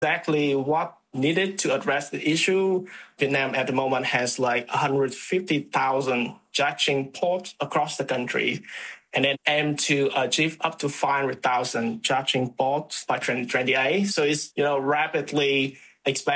exactly what needed to address the issue. Vietnam at the moment has like 150,000 judging ports across the country, and then aim to achieve up to 500,000 judging ports by 2028. So it's rapidly expanding